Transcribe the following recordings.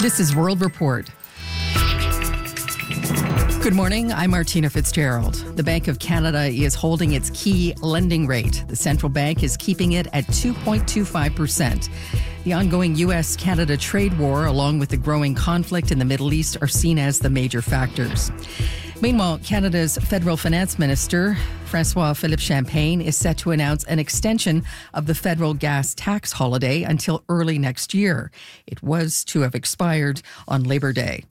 This is World Report. Good morning, I'm Martina Fitzgerald. The Bank of Canada is holding its key lending rate. The central bank is keeping it at 2.25%. The ongoing U.S.-Canada trade war, along with the growing conflict in the Middle East, are seen as the major factors. Meanwhile, Canada's federal finance minister, François-Philippe Champagne, is set to announce an extension of the federal gas tax holiday until early next year. It was to have expired on Labor Day.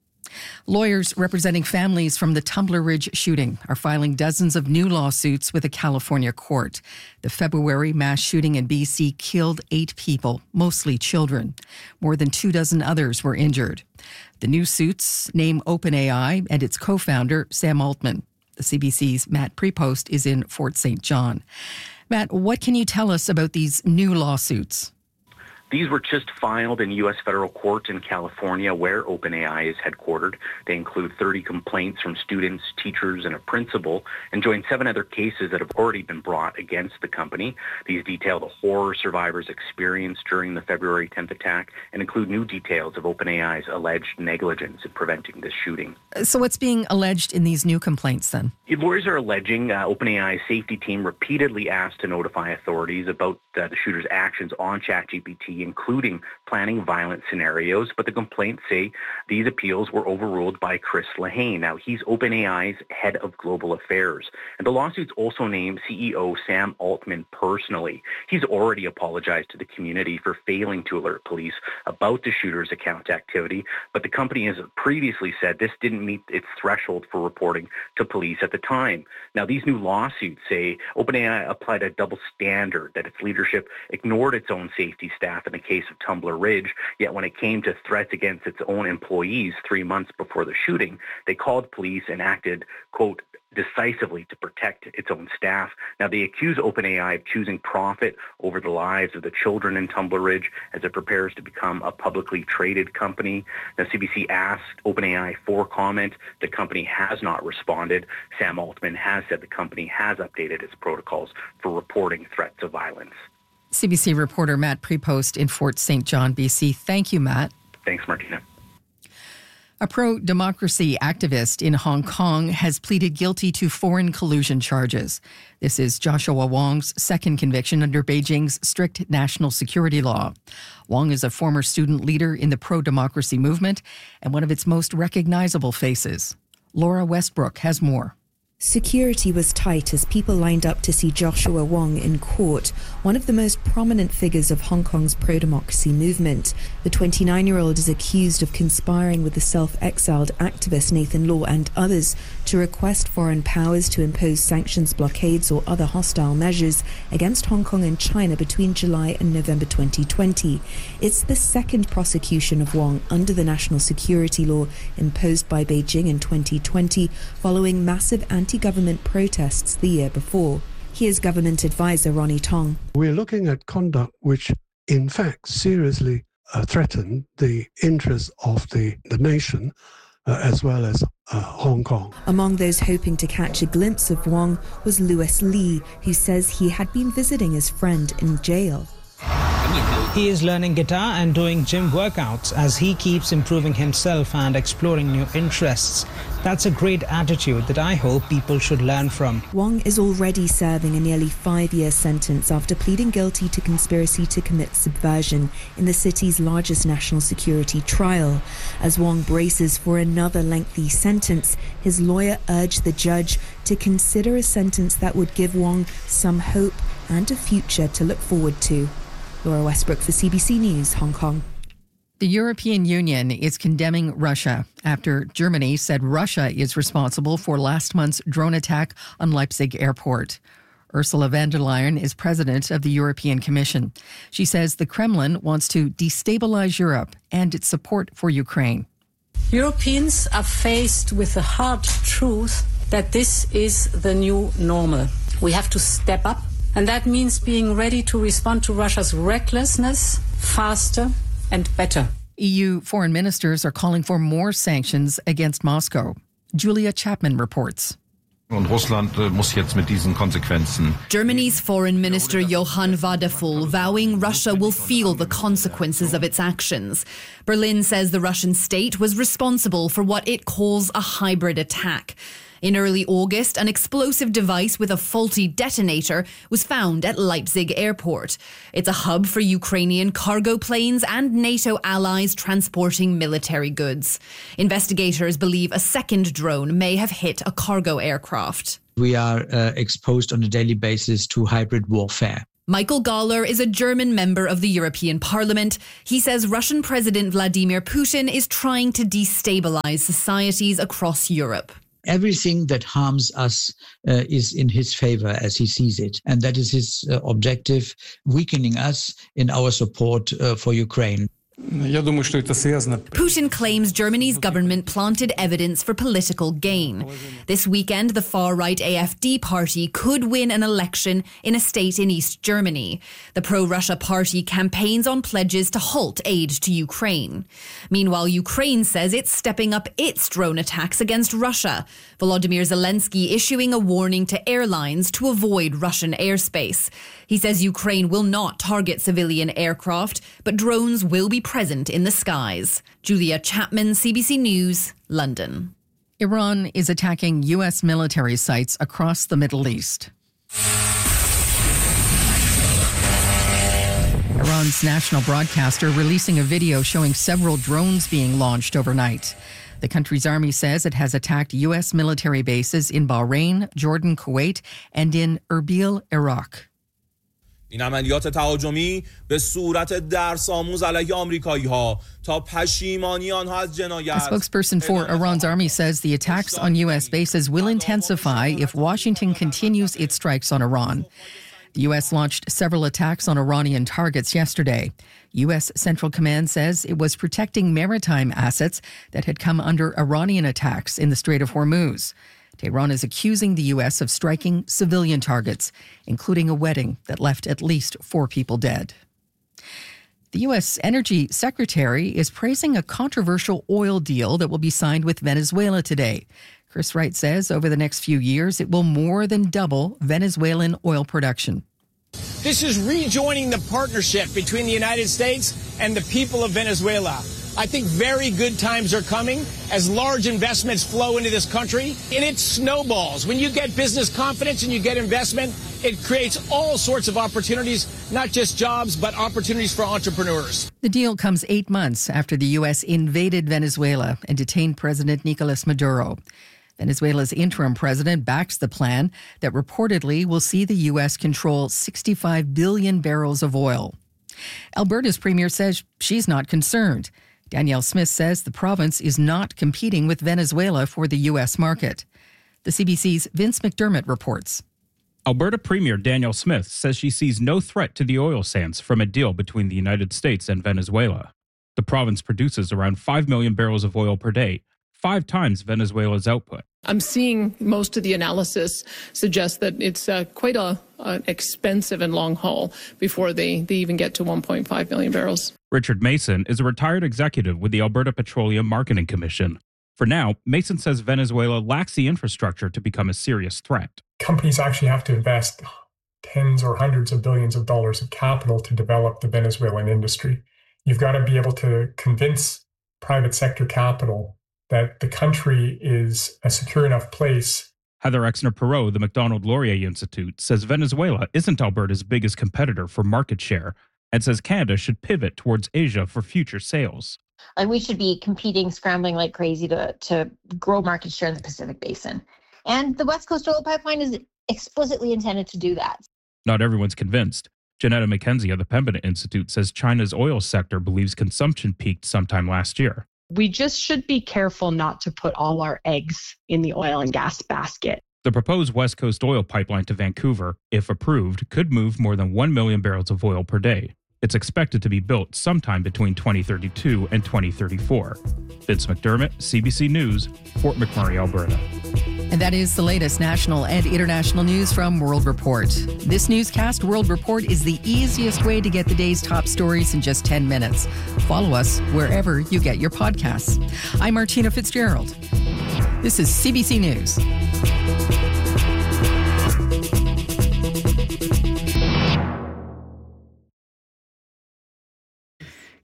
Lawyers representing families from the Tumbler Ridge shooting are filing dozens of new lawsuits with a California court. The February mass shooting in BC killed 8 people, mostly children. More than 24 others were injured. The new suits name OpenAI and its co-founder, Sam Altman. The CBC's Matt Prepost is in Fort St. John. Matt, what can you tell us about these new lawsuits? These were just filed in U.S. federal court in California, where OpenAI is headquartered. They include 30 complaints from students, teachers, and a principal, and join 7 other cases that have already been brought against the company. These detail the horror survivors experienced during the February 10th attack and include new details of OpenAI's alleged negligence in preventing this shooting. So what's being alleged in these new complaints then? Lawyers are alleging OpenAI's safety team repeatedly asked to notify authorities about the shooter's actions on ChatGPT, including planning violent scenarios, but the complaints say these appeals were overruled by Chris Lehane. Now, he's OpenAI's head of global affairs. And the lawsuits also name CEO Sam Altman personally. He's already apologized to the community for failing to alert police about the shooter's account activity, but the company has previously said this didn't meet its threshold for reporting to police at the time. Now, these new lawsuits say OpenAI applied a double standard, that its leadership ignored its own safety staff in the case of Tumbler Ridge, yet when it came to threats against its own employees 3 months before the shooting, they called police and acted, quote, decisively to protect its own staff. Now, they accuse OpenAI of choosing profit over the lives of the children in Tumbler Ridge as it prepares to become a publicly traded company. Now, CBC asked OpenAI for comment. The company has not responded. Sam Altman has said the company has updated its protocols for reporting threats of violence. CBC reporter Matt Prepost in Fort St. John, BC. Thank you, Matt. Thanks, Martina. A pro-democracy activist in Hong Kong has pleaded guilty to foreign collusion charges. This is Joshua Wong's second conviction under Beijing's strict national security law. Wong is a former student leader in the pro-democracy movement and one of its most recognizable faces. Laura Westbrook has more. Security was tight as people lined up to see Joshua Wong in court, one of the most prominent figures of Hong Kong's pro-democracy movement. The 29-year-old is accused of conspiring with the self-exiled activist Nathan Law and others to request foreign powers to impose sanctions, blockades or other hostile measures against Hong Kong and China between July and November 2020. It's the second prosecution of Wong under the national security law imposed by Beijing in 2020, following massive anti-government protests the year before. Here's government advisor Ronnie Tong. We're looking at conduct which, in fact, seriously threatened the interests of the nation as well as Hong Kong. Among those hoping to catch a glimpse of Wong was Louis Lee, who says he had been visiting his friend in jail. He is learning guitar and doing gym workouts as he keeps improving himself and exploring new interests. That's a great attitude that I hope people should learn from. Wong is already serving a nearly 5-year sentence after pleading guilty to conspiracy to commit subversion in the city's largest national security trial. As Wong braces for another lengthy sentence, his lawyer urged the judge to consider a sentence that would give Wong some hope and a future to look forward to. Laura Westbrook for CBC News, Hong Kong. The European Union is condemning Russia after Germany said Russia is responsible for last month's drone attack on Leipzig airport. Ursula von der Leyen is president of the European Commission. She says the Kremlin wants to destabilize Europe and its support for Ukraine. Europeans are faced with the hard truth that this is the new normal. We have to step up, and that means being ready to respond to Russia's recklessness faster and better. EU foreign ministers are calling for more sanctions against Moscow. Julia Chapman reports. Germany's Foreign Minister Johann Wadephul vowing Russia will feel the consequences of its actions. Berlin says the Russian state was responsible for what it calls a hybrid attack. In early August, an explosive device with a faulty detonator was found at Leipzig airport. It's a hub for Ukrainian cargo planes and NATO allies transporting military goods. Investigators believe a second drone may have hit a cargo aircraft. We are exposed on a daily basis to hybrid warfare. Michael Gahler is a German member of the European Parliament. He says Russian President Vladimir Putin is trying to destabilize societies across Europe. Everything that harms us is in his favor as he sees it. And that is his objective, weakening us in our support for Ukraine. Putin claims Germany's government planted evidence for political gain. This weekend, the far-right AfD party could win an election in a state in East Germany. The pro-Russia party campaigns on pledges to halt aid to Ukraine. Meanwhile, Ukraine says it's stepping up its drone attacks against Russia. Volodymyr Zelensky issuing a warning to airlines to avoid Russian airspace. He says Ukraine will not target civilian aircraft, but drones will be present in the skies. Julia Chapman, CBC News, London. Iran is attacking U.S. military sites across the Middle East. Iran's national broadcaster releasing a video showing several drones being launched overnight. The country's army says it has attacked U.S. military bases in Bahrain, Jordan, Kuwait, and in Erbil, Iraq. این عملیات تهاجمی به صورت درس‌آموز علیه آمریکایی‌ها تا پشیمانی آنها از جنایت. A spokesperson for Iran's army says the attacks on U.S. bases will intensify if Washington continues its strikes on Iran. The U.S. launched several attacks on Iranian targets yesterday. U.S. Central Command says it was protecting maritime assets that had come under Iranian attacks in the Strait of Hormuz. Tehran is accusing the U.S. of striking civilian targets, including a wedding that left at least 4 people dead. The U.S. Energy Secretary is praising a controversial oil deal that will be signed with Venezuela today. Chris Wright says over the next few years, it will more than double Venezuelan oil production. This is rejoining the partnership between the United States and the people of Venezuela. I think very good times are coming as large investments flow into this country, and it snowballs. When you get business confidence and you get investment, it creates all sorts of opportunities, not just jobs, but opportunities for entrepreneurs. The deal comes 8 months after the U.S. invaded Venezuela and detained President Nicolas Maduro. Venezuela's interim president backs the plan that reportedly will see the U.S. control 65 billion barrels of oil. Alberta's premier says she's not concerned. Danielle Smith says the province is not competing with Venezuela for the U.S. market. The CBC's Vince McDermott reports. Alberta Premier Danielle Smith says she sees no threat to the oil sands from a deal between the United States and Venezuela. The province produces around 5 million barrels of oil per day, 5 times Venezuela's output. I'm seeing most of the analysis suggest that it's quite an expensive and long haul before they even get to 1.5 million barrels. Richard Mason is a retired executive with the Alberta Petroleum Marketing Commission. For now, Mason says Venezuela lacks the infrastructure to become a serious threat. Companies actually have to invest tens or hundreds of billions of dollars of capital to develop the Venezuelan industry. You've got to be able to convince private sector capital that the country is a secure enough place. Heather Exner-Perot, the Macdonald Laurier Institute, says Venezuela isn't Alberta's biggest competitor for market share and says Canada should pivot towards Asia for future sales. And we should be competing, scrambling like crazy to grow market share in the Pacific Basin. And the West Coast Oil Pipeline is explicitly intended to do that. Not everyone's convinced. Janetta McKenzie of the Pembina Institute says China's oil sector believes consumption peaked sometime last year. We just should be careful not to put all our eggs in the oil and gas basket. The proposed West Coast oil pipeline to Vancouver, if approved, could move more than 1 million barrels of oil per day. It's expected to be built sometime between 2032 and 2034. Vince McDermott, CBC News, Fort McMurray, Alberta. And that is the latest national and international news from World Report. This newscast, World Report, is the easiest way to get the day's top stories in just 10 minutes. Follow us wherever you get your podcasts. I'm Martina Fitzgerald. This is CBC News.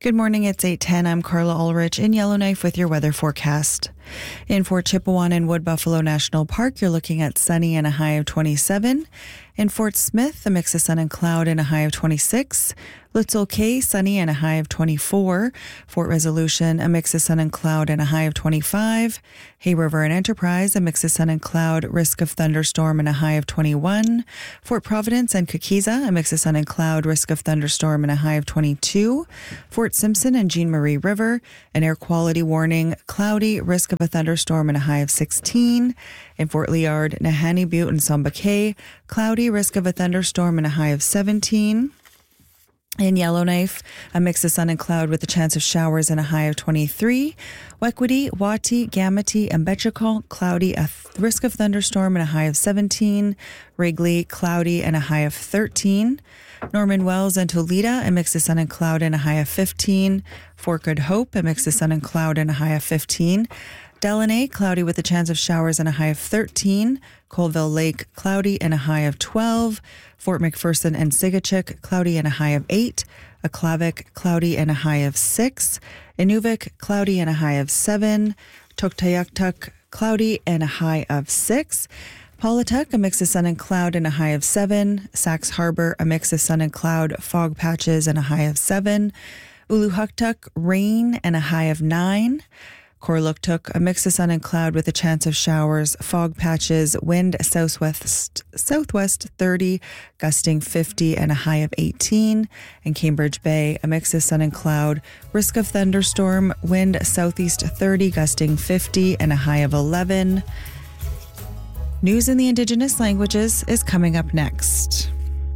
Good morning, it's 8:10. I'm Carla Ulrich in Yellowknife with your weather forecast. In Fort Chipewyan and Wood Buffalo National Park, you're looking at sunny and a high of 27. In Fort Smith, a mix of sun and cloud and a high of 26. Little Cay, sunny and a high of 24. Fort Resolution, a mix of sun and cloud and a high of 25. Hay River and Enterprise, a mix of sun and cloud, risk of thunderstorm and a high of 21. Fort Providence and Kakiza, a mix of sun and cloud, risk of thunderstorm and a high of 22. Fort Simpson and Jean Marie River, an air quality warning, cloudy, risk of a thunderstorm and a high of 16. In Fort Liard, Nahanni Butte and Samba Cay, cloudy, risk of a thunderstorm and a high of 17. In Yellowknife, a mix of sun and cloud with a chance of showers and a high of 23. Wequity, Wati, Gamity, and Betchakal, cloudy, a risk of thunderstorm and a high of 17. Wrigley, cloudy, and a high of 13. Norman Wells and Toledo, a mix of sun and cloud and a high of 15. Fort Good Hope, a mix of sun and cloud and a high of 15. Delaney, cloudy with a chance of showers and a high of 13. Colville Lake, cloudy and a high of 12. Fort McPherson and Sigachik, cloudy and a high of 8. Aklavik, cloudy and a high of 6. Inuvik, cloudy and a high of 7. Tuktoyaktuk, cloudy and a high of 6. Paulatuk, a mix of sun and cloud and a high of 7. Sax Harbor, a mix of sun and cloud, fog patches and a high of 7. Uluhuktuk, rain and a high of 9. Korluktuk, a mix of sun and cloud with a chance of showers, fog patches, wind southwest 30, gusting 50 and a high of 18. And Cambridge Bay, a mix of sun and cloud, risk of thunderstorm, wind southeast 30, gusting 50 and a high of 11. News in the Indigenous languages is coming up next.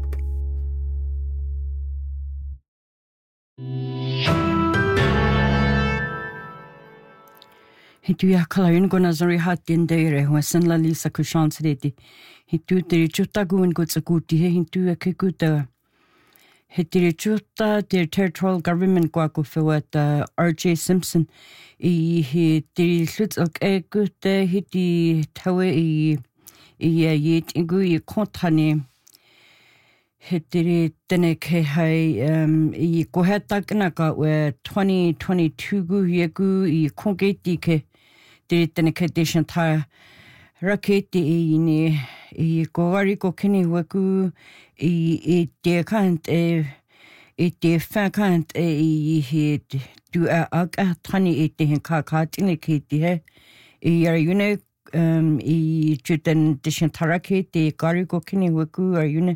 Hitu ya kalaun go nazari hatin deire wasan la lisa kushans redi. Hitu diri chuta guin go tsakuti he hitu ya kikuta. Hitiri chuta dir territorial government kwa kufewat R.J. Simpson. He diri lut ok gute hiti tawe yet ingu I kontani. Hitiri teneke hai kohetak naka we 2022 gu yegu kongeti ke diri teneke deshan ta raketi ni kogari ko kini weku de kant de fakant hit du aga tani de ka tineke de yar yune juten deshan taraketi gari ko kini weku ar yune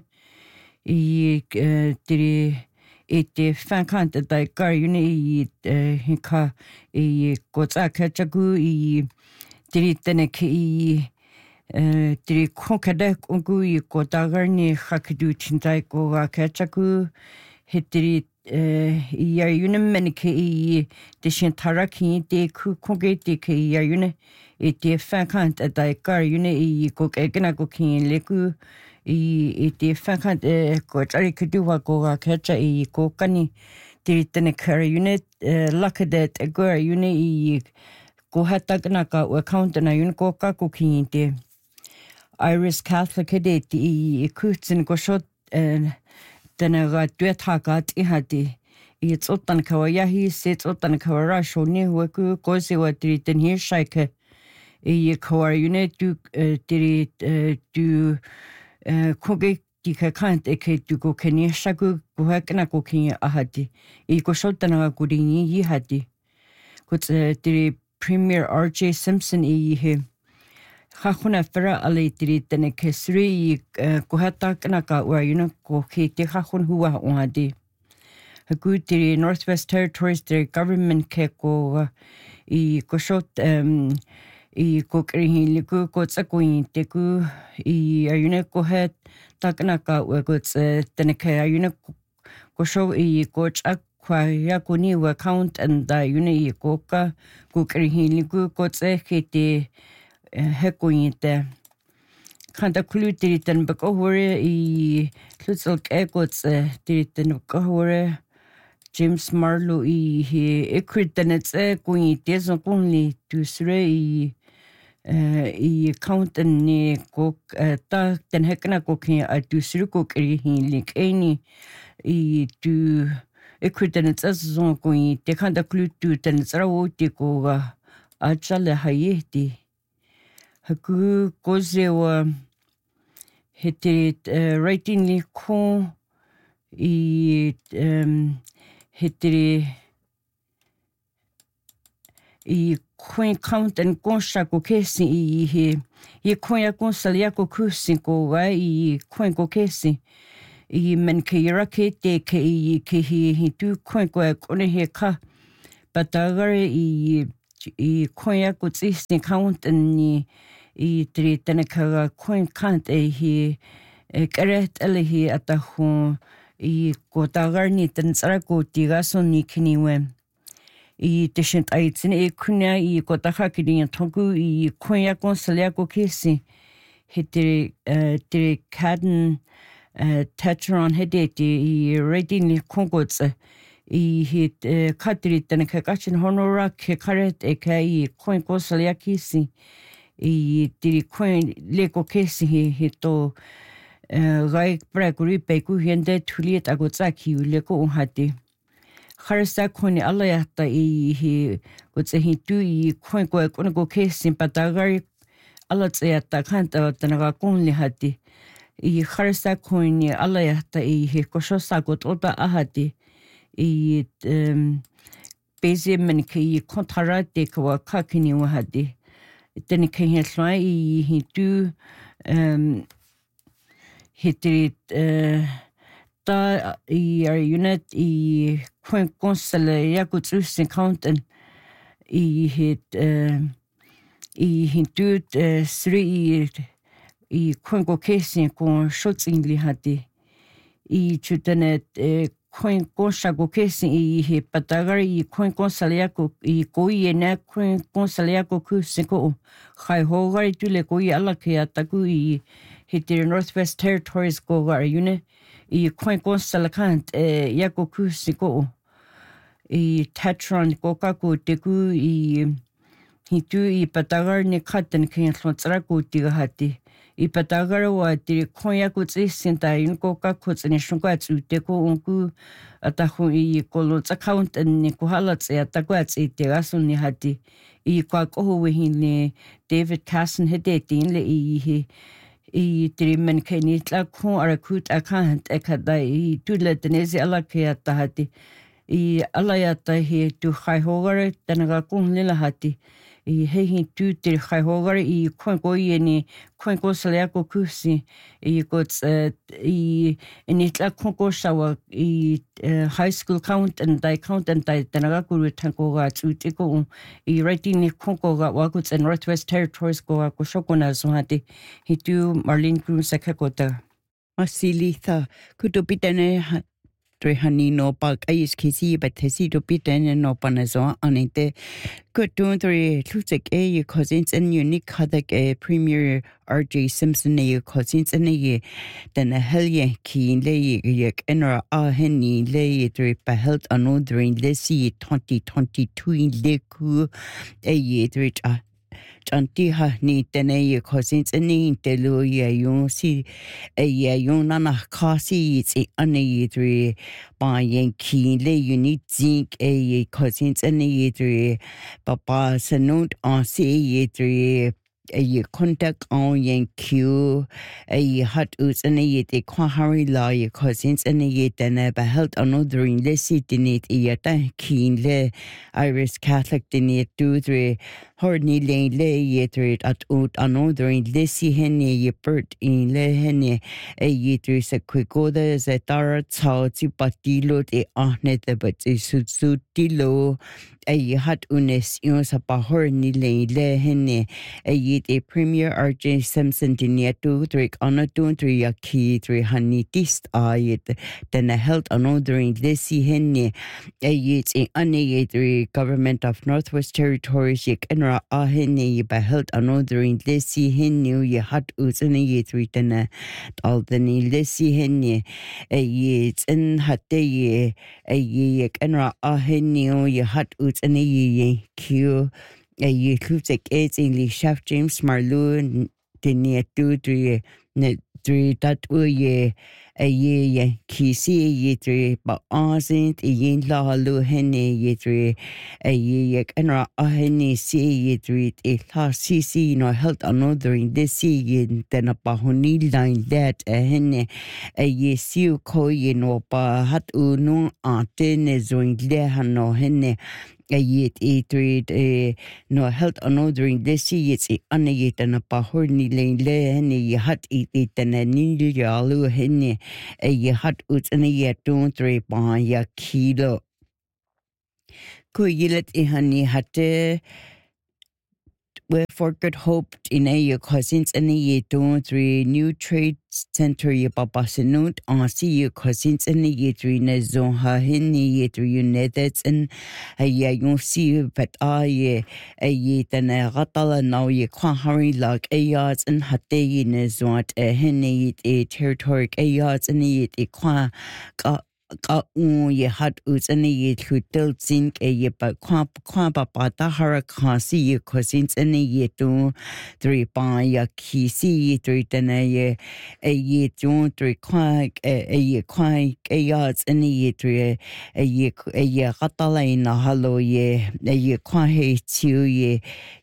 diri ete fankant da gar yune hinka gotsa kachagu diri teneke diri konkada ungu godagarni hakidu chintai go kachagu hitiri yar yune menike deshin taraki de ku konge de ke yar yune ete fankant da gar yune go egna go kin leku ite fankant ko chari kuduwa ko kacha ko kani diri teneke unit lakadet agor yune ko hatagna ka account na yun ko ka ko kinte Irish Catholic cadet kutsin go shot tenaga twetagat ihati it's otan ka yahi sits otan ka rasho ni weku ko se watri ten hier shaike ko unit du diri du koge dika kant eke du go keni shagu go hakna ko kin ahati ko shotana go rini yihati ko diri Premier R.J. Simpson he khuna fera ale diri teneke sri ko hatakna ka wa yuna ko ke te khun huwa onadi hagu diri Northwest Territories diri government ke ko ko shot ko kri liku ko tsakuin te ku ayune ko het takna ka wa ko teneke ayune ko show ko chak kwa ya kuni wa count and da yune ko ka ko kri liku ko tse khete hekointe khanda kulutiri tan bako hore lutsal ekots tiritan ko hore James Marlowe he equitanets kuin teson kunli tusre count ni ko ta ten hekna ko kin a tusru ko kri hin link any tu equidence as zongoing, the kind of clue to ten zarawotico, Achale Hayeti. Haku gozewa hetit writing con hitri coin count and gonshako kesi coin gonsaliaco kusinko coin go kesi men kira kete he do coin go on he ka batagare coin go tsisting count and tri tenaka coin count he karet elehi atahu gotagarni tensarako tigason nikniwe tishent aitin kunya gotakakini tongu konya konsaliako kesi hitri tri caden tetron hedeti reading kongots hit katri tenaka kachin honora ke karet ekai coin konsaliakisi tri coin leko kesi hito gai preguri peku hende tuliet agotsaki leko hati harsa koni alayata he gotse hitu coin go go kesin patagar alatsayata kanta tanaga konli hati harsa koni alayata he koshosa got oda ahati bezemen ke kontrate kwa kakini wahadi tenike heslai hitu hitrit ta unit coin console yakutsus accountant hit hintu 3 coin go casing con shots ingli hati chutenet coin conshago casing he patagar coin console yako koi na coin console yako kusiko khai hogar tule koi alake ataku hit the Northwest Territories go war unit coin console account yako kusiko Tetron Kokako Teku hitu patagar ni katan kin slotsrako tigahati patagar wa ti koyakut isinta in Kokako ni shungats teko unku atahu kolot account ni kohalats atakwats itigasun ni hati kwako wehin David Casson hedeti le trimen kenitla ko arakut account ekada tuletnezi alakiata hati alayata he tu khaihogar tanaga kunlila hati he tu ti khaihogar khonkoi ni khonko salako kusi gots initla khonko shawa high school count and tanaga kuru tanko ga tutiko writing ni khonko ga waguts and Northwest Territories go ko shokona hati he tu Marlene Cruz sakakota Masilitha kutopitane Trehani no park is kisi but hesi to piten no panazo anite kutun three lutek a cousins and unique hadak a premier RJ Simpson a cousins and a then a helye keen lay yak enra a henny lay three by health another lesi 2022 in leku a ye three Chantiha ni tene cousins and telu ya si a nana kasi it's a three by Yankee lay you need zinc a cousins and papa sanut on see three a contact on Yankee a hot oots and a quahari law your cousins and then by health another in the city need a keen le Irish Catholic dinit 2-3 Hordney lane lay yet at out another in Lissy Henny ye bert in le henny a yeter sa quick as a tara tau tipatilo de ahnet but a sutilo a hat unes yos a pahorney lane le henny a yet a premier RJ Simpson dinia 2-3 on a 2-3 a key 3 honey tist yet then a held another in Lissy Henny a yet a unayeter government of Northwest Territories yek and ahene by held another in Lissy Henny ye hat uzene ye tritana all the ni Lissy Henny a ye in hat ye a ye enra ahene ye hat uzene ye q a ye klutek it's in chef James Marlowe the near 2-3 net 3 that ye ye kisi yitri ba azint yin la lu hene yitri ye kanra ahene si yitri la sisi no held another in this yin then a bahoni line that hene ye siu ko yin o ba hat unu atene zoin lehano hene yet no held another in this it's an yet and a pahorni lane lehene ye hat it and a nilyalu hene ye hat ut and yet don't three by ya kilo kuyilet ihani hatte for good hope in a cousins and a don't three new trade center ye papasenut on see you cousins and a three nezon ha hini ye three united and a you see but a ye then a ratala now ye quan hurry like a yards and hatte nezon a hini a territory a yards and a quan ye had us and ye to tilt zinc a ye but quamp pata harakasi ye cousins and ye to 3 by ya kisi ye 3 then a ye don't 3 quack a ye quack a yards and ye 3 a ye catalina hallo ye a ye quahe chu ye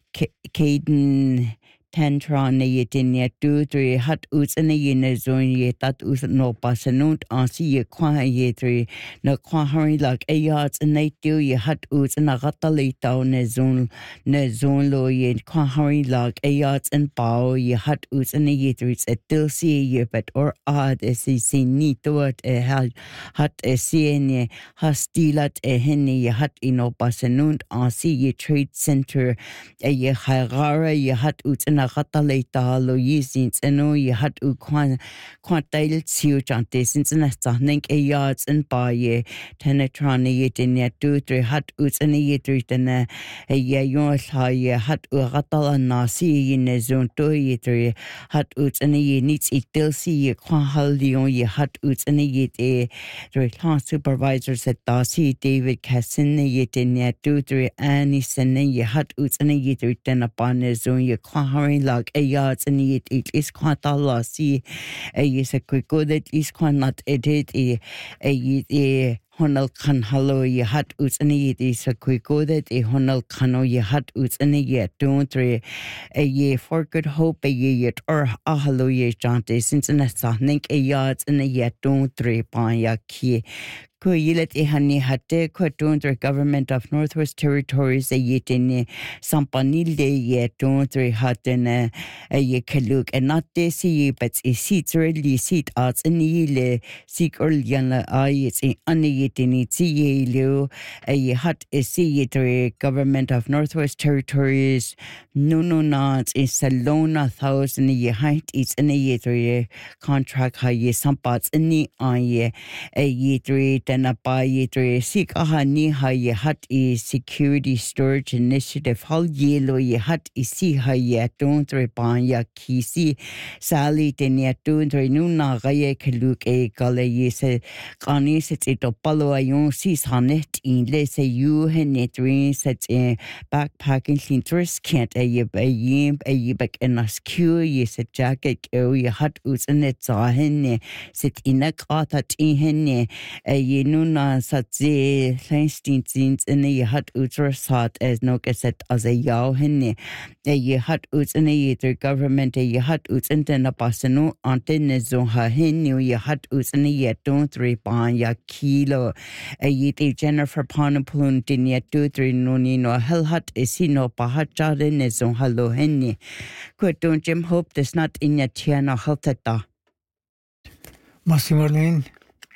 Caden Tantron ye tinya 2-3 hat us and ye nezon ye tat us no pasanut see ye qua ye 3 no qua hurry like a yards and they do ye hat us and a ratali down nezon lo ye qua hurry like a yards and bow ye hat us and ye 3 a till see ye but or odd as he see neat word a hat a see hastilat a henny ye hat ino pasanut see ye trade center a ye hagara ye hat us and Rataleta lo yisins eno ye hat u quan tail siu chante since nink a yards and by ye tenetrani ye in ye 2-3 hat us and ye 3 a ye yon ye hat u ratala nasi ye nezon to ye 3 hat us and ye needs it till see ye quan halion ye hat us and ye the supervisor said Darcy David Cassin ye in ye 2-3 Annie sending ye hat us and ye 3 ten upon nezon ye quan like a yards and it is quite a lossy a is a quick good that is quite not edit a honal can hello ye hat us and it is a quick good that a honal cano ye hat us and yet don't a ye for good hope a yet or a hello ye jante since an think a yards and a yet don't 3 by ya key Kuyilet ihani hatte the government of Northwest Territories a yetine sampanilde ye don't hatten a ye kaluk and not desi but a seat really seat arts and yele seek or yana it's a unayetini tsielu a ye hat a see government of Northwest Territories no not in Salona 1,000 ye height it's an a contract ha ye sampats any ye a ye and a by seek ahani ha ye hat is security storage initiative hal yelo ye hat is see ha ye don't repan ya kisi sali ten ye don't renew na gaye kaluk a gala ye se kani sits it palo ayon si sanet in le se you henet rin sets in backpacking interest can't a ye back in a skew ye set jacket ye hat us and it's a henne sit in a katat in henne a ye nuna satze Kleinstins in a hat ultrasat as no cassette as a yaw henne a ye hat uts in a government a ye hat uts in a passano antennes on her henu ye hat uts in a yet don't 3 pan ya kilo a ye Jennifer Panapulun din yet 2-3 noni no hell hat is he no pahacha is on hello henne quit don't Jim hope there's not in your tiana halteta Massimo Lane.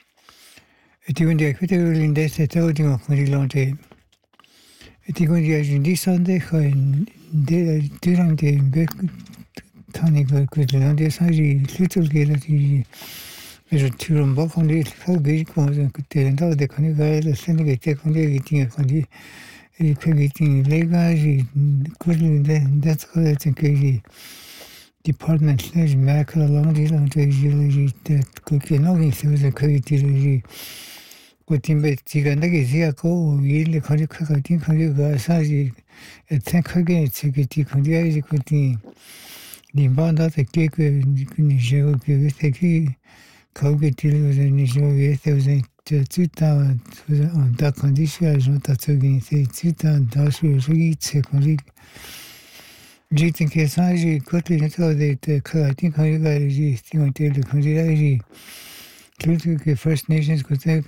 E ti quindi equitare l'indeste teodico con il lonte. E ti quindi aggiungi sande con durante in bec tani con l'onde saggi little che ti vedo tirum bo con il faghi con che andava de con il sende che te con il tinga con il pegiti legagi quelli that's cosa che department slash medical along the line to usually that could not in service and creativity with him but Tiganda Zia go really connecting Saji at Tank again to get the condition the band that the cake Niger take Kaugetil was an issue with there was a 2000 on that condition that's again say 2000 dash was read secondly Jitin Kesaji quickly until they I think how you guys think until the country Clute First Nations could take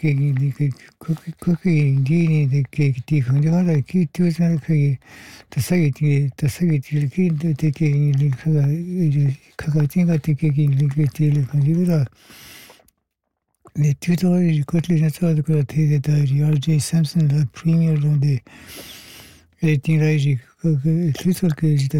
cookie indeed the cake tea from the other key to the society the taking Kakatinga taking liquid from the other. The tutor quickly not all the quality that R.J. Sampson, the premier on the 18 Raji, little cage